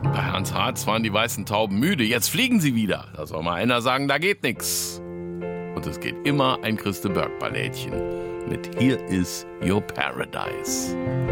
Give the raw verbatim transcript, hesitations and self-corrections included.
Bei Hans Harz waren die weißen Tauben müde. Jetzt fliegen sie wieder. Da soll mal einer sagen, da geht nix. Und es geht immer ein Christe Berg Ballettchen mit Here is Your Paradise.